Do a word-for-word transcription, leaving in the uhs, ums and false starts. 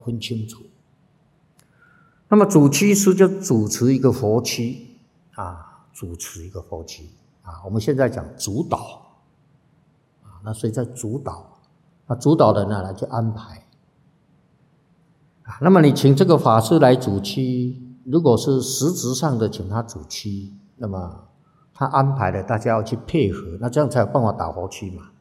分清楚。那么主七师就主持一个佛七啊，主持一个佛七啊。我们现在讲主导啊，那所以在主导，那主导人呢来去安排啊。那么你请这个法师来主七，如果是实质上的请他主七，那么他安排的大家要去配合，那这样才有办法打佛七嘛。